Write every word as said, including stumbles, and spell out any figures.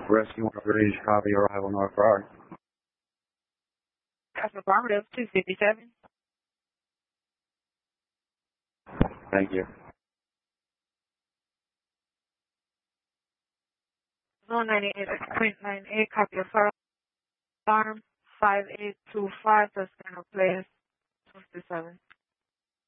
Rescue one British, copy arrival North Ferrari. That's affirmative, two fifty-seven. Thank you. one ninety-eight point nine eight, copy of fire alarm, five eight two five, plus final place, two fifty-seven.